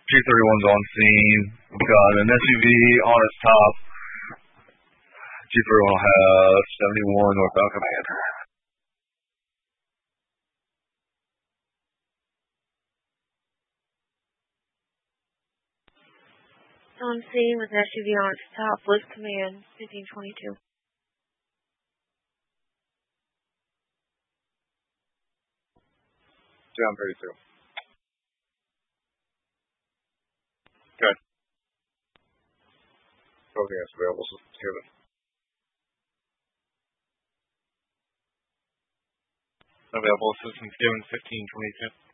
G31's on scene. We've got an SUV on its top. G31 will have 71 northbound command. On scene with SUV on its top. List command 1522. Down 32. Okay. Everything that's available is given. Available assistance given 1522.